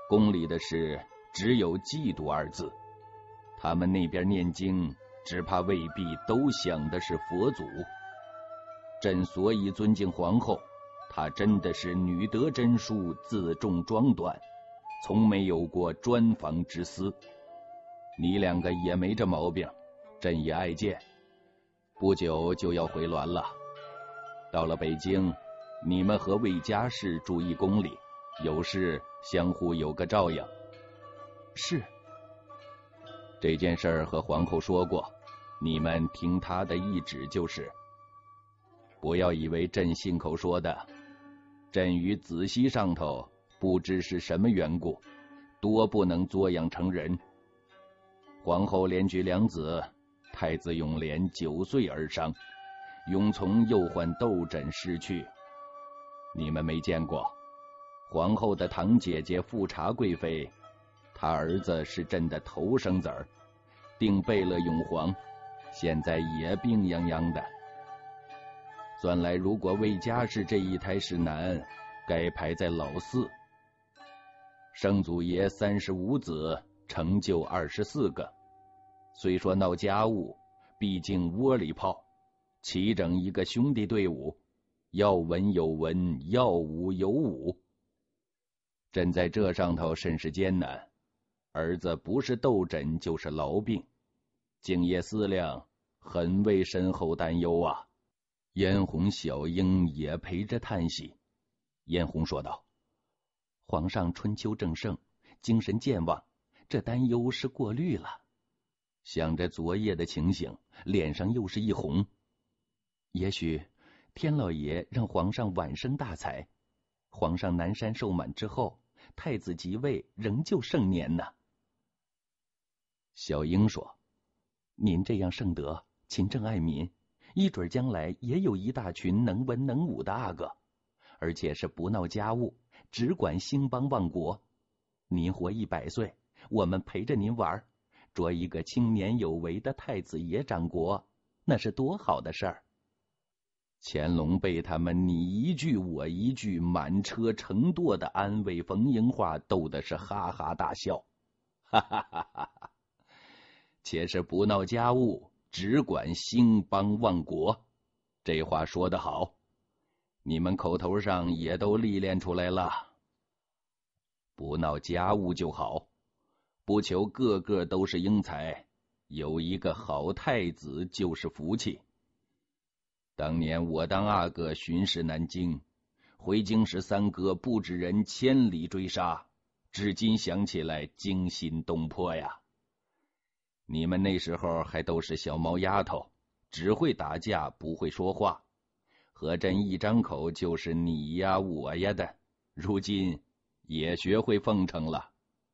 宫里的事只有嫉妒二字，他们那边念经只怕未必都想的是佛祖。朕所以尊敬皇后，她真的是女德贞淑，自重庄端，从没有过专访之私。你两个也没这毛病，朕也爱见。不久就要回銮了，到了北京，你们和魏家氏注意宫里，有事相互有个照应。 是。 这件事儿和皇后说过，你们听她的懿旨就是。不要以为朕信口说的，朕与子熙上头不知是什么缘故，多不能作养成人。皇后连举两子，太子永琏9岁而伤，永琮又患痘疹失去。你们没见过，皇后的堂姐姐富察贵妃，她儿子是朕的头生子儿，定贝勒永璜，现在也病殃殃的。算来如果魏家氏这一胎是男，该排在老4。圣祖爷35子，成就24个。虽说闹家务，毕竟窝里炮，齐整一个兄弟队伍，要文有文，要武有武。朕在这上头甚是艰难，儿子不是痘疹就是痨病，敬业思量，很为身后担忧啊。嫣红、小英也陪着叹息。嫣红说道： 皇上春秋正盛，精神健忘，这担忧是过虑了。 想着昨夜的情形，脸上又是一红。 也许天老爷让皇上晚生大才，皇上南山受满之后，太子即位仍旧盛年呢。 小英说： 您这样圣德，勤政爱民，一准将来也有一大群能文能武的阿哥，而且是不闹家务，只管兴邦旺国。您活100岁，我们陪着您玩，着一个青年有为的太子爷掌国，那是多好的事儿。 乾隆被他们你一句我一句满车乘垛的安慰逢迎话逗的是哈哈大笑。哈哈哈哈哈！且是不闹家务，只管兴邦旺国，这话说得好，你们口头上也都历练出来了。不闹家务就好，不求个个都是英才，有一个好太子就是福气。当年我当阿哥巡视南京，回京时三哥不止人千里追杀，至今想起来惊心动魄呀。你们那时候还都是小毛丫头，只会打架不会说话，和朕一张口就是你呀我呀的，如今也学会奉承了。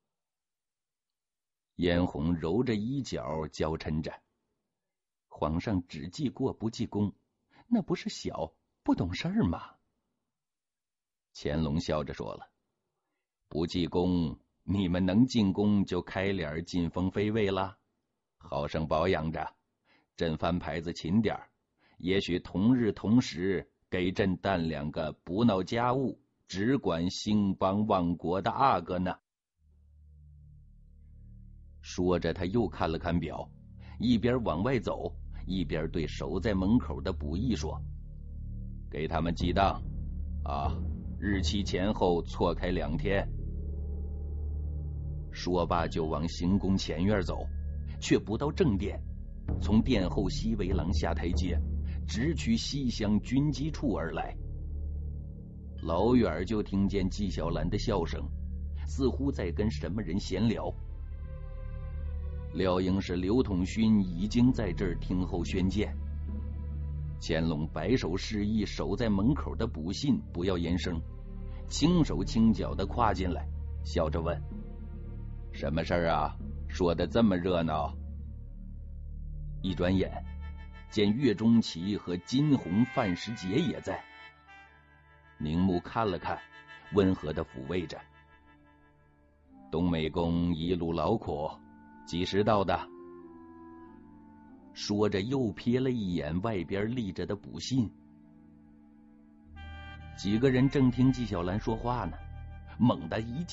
嫣红揉着衣角娇嗔着： 皇上只记过不记功，那不是小不懂事儿吗？ 乾隆笑着说了：不记功，你们能进宫就开脸进封妃位了，好生保养着，朕翻牌子勤点儿，也许同日同时给朕诞2个不闹家务，只管兴邦旺国的阿哥呢。说着他又看了看表，一边往外走，一边对守在门口的卜役说：给他们记当啊，日期前后错开2天。说罢就往行宫前院走，却不到正殿，从殿后西围廊下台阶，直趋西厢军机处而来。老远就听见纪晓岚的笑声，似乎在跟什么人闲聊。料应是刘统勋已经在这儿听候宣见。乾隆摆手示意守在门口的卜信不要言声，轻手轻脚的跨进来，笑着问：什么事儿啊？说得这么热闹。一转眼见岳钟琪和金鸿、范时杰也在，凝目看了看，温和的抚慰着：东美公一路劳苦，几时到的？说着又瞥了一眼外边立着的卜信。几个人正听纪晓岚说话呢，猛地一